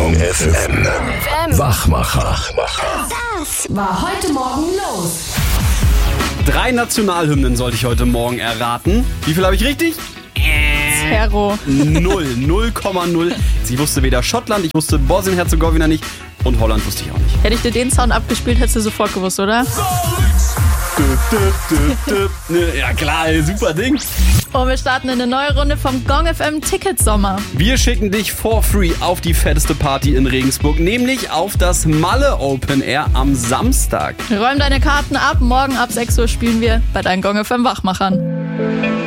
Gong FM. Wachmacher. Was war heute Morgen los? 3 Nationalhymnen sollte ich heute Morgen erraten. Wie viel habe ich richtig? Zero. 0,0. Ich wusste weder Schottland, ich wusste Bosnien-Herzegowina nicht und Holland wusste ich auch nicht. Hätte ich dir den Sound abgespielt, hättest du sofort gewusst, oder? Ja klar, super Ding. Und wir starten in eine neue Runde vom Gong FM Ticketsommer. Wir schicken dich for free auf die fetteste Party in Regensburg, nämlich auf das Malle Open Air am Samstag. Räum deine Karten ab, morgen ab 6 Uhr spielen wir bei deinen Gong FM Wachmachern.